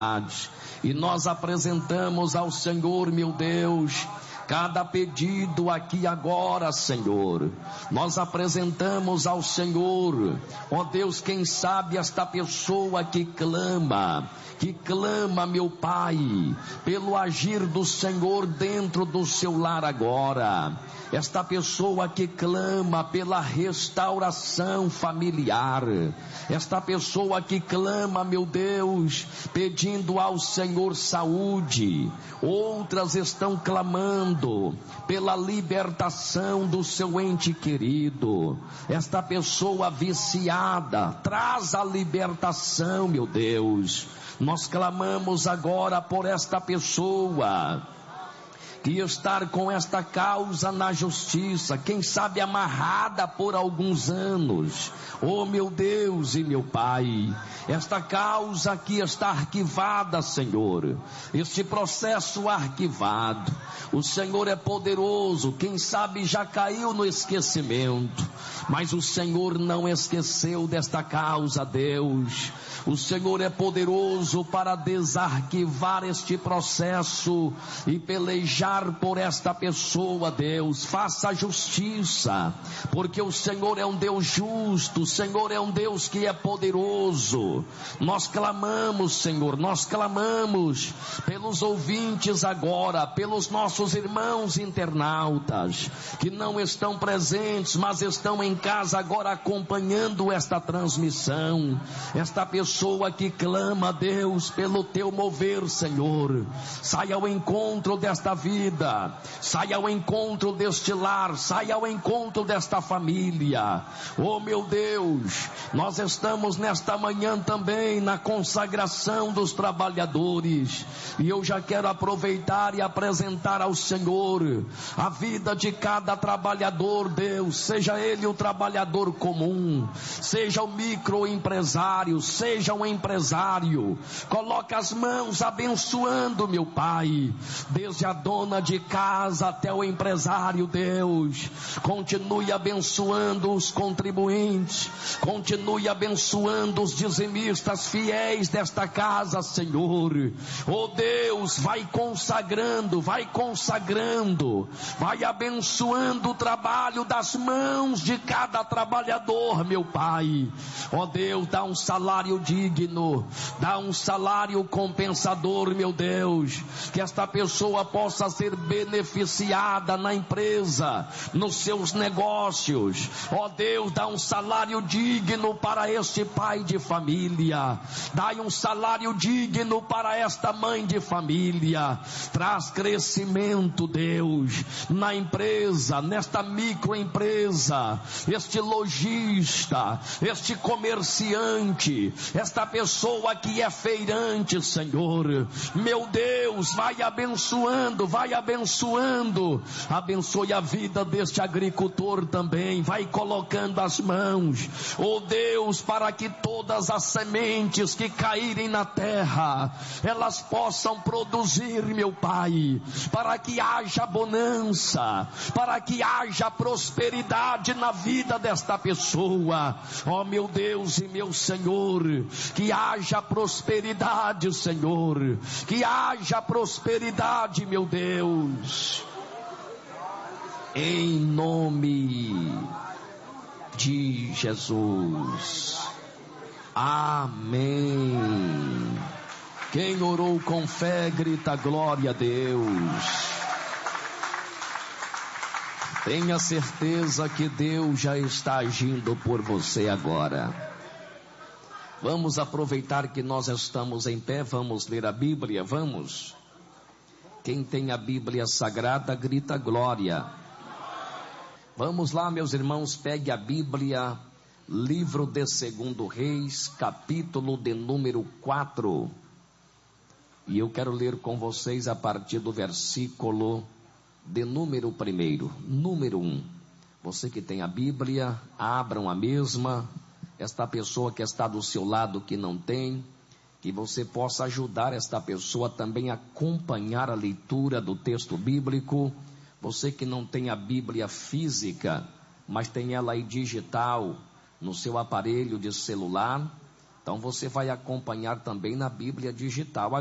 E nós apresentamos ao Senhor, meu Deus, cada pedido aqui agora, Senhor. Nós apresentamos ao Senhor, ó Deus, quem sabe esta pessoa que clama, meu Pai, pelo agir do Senhor dentro do seu lar agora. Esta pessoa que clama pela restauração familiar. Esta pessoa que clama, meu Deus, pedindo ao Senhor saúde. Outras estão clamando pela libertação do seu ente querido. Esta pessoa viciada, traz a libertação, meu Deus. Nós clamamos agora por esta pessoa que está com esta causa na justiça, quem sabe amarrada por alguns anos. Oh meu Deus e meu Pai, esta causa aqui está arquivada, Senhor, este processo arquivado. O Senhor é poderoso, quem sabe já caiu no esquecimento, mas o Senhor não esqueceu desta causa, Deus. O Senhor é poderoso para desarquivar este processo e pelejar por esta pessoa, Deus. Faça justiça, porque o Senhor é um Deus justo, o Senhor é um Deus que é poderoso. Nós clamamos, Senhor, nós clamamos pelos ouvintes agora, pelos nossos irmãos internautas, que não estão presentes, mas estão em casa agora acompanhando esta transmissão. Esta pessoa que clama, Deus, pelo teu mover, Senhor, saia ao encontro desta vida, saia ao encontro deste lar, saia ao encontro desta família. Oh meu Deus, nós estamos nesta manhã também na consagração dos trabalhadores, e eu já quero aproveitar e apresentar ao Senhor a vida de cada trabalhador, Deus, seja ele o trabalhador comum, seja o microempresário, seja um empresário. Coloca as mãos abençoando, meu Pai, desde a dona de casa até o empresário, Deus. Continue abençoando os contribuintes, continue abençoando os dizimistas fiéis desta casa, Senhor. Oh Deus, vai consagrando, vai abençoando o trabalho das mãos de cada trabalhador, meu Pai. Oh Deus, dá um salário digno, dá um salário compensador, meu Deus, que esta pessoa possa ser beneficiada na empresa, nos seus negócios. Ó Deus, dá um salário digno para este pai de família, dá um salário digno para esta mãe de família. Traz crescimento, Deus, na empresa, nesta microempresa, este lojista, este comerciante, esta pessoa que é feirante, Senhor. Meu Deus, vai abençoando, abençoe a vida deste agricultor também, vai colocando as mãos, oh Deus, para que todas as sementes que caírem na terra, elas possam produzir, meu Pai, para que haja bonança, para que haja prosperidade na vida desta pessoa. Ó meu Deus e meu Senhor, que haja prosperidade, Senhor, que haja prosperidade, meu Deus, em nome de Jesus. Amém. Quem orou com fé, grita glória a Deus. Tenha certeza que Deus já está agindo por você agora. Vamos aproveitar que nós estamos em pé, vamos ler a Bíblia, vamos. Quem tem a Bíblia Sagrada, grita glória. Vamos lá, meus irmãos, pegue a Bíblia, livro de 2 Reis, capítulo de número 4. E eu quero ler com vocês a partir do versículo de número 1. Número 1. Você que tem a Bíblia, abram a mesma. Esta pessoa que está do seu lado que não tem, que você possa ajudar esta pessoa também a acompanhar a leitura do texto bíblico. Você que não tem a Bíblia física, mas tem ela aí digital no seu aparelho de celular, Então você vai acompanhar também na Bíblia digital.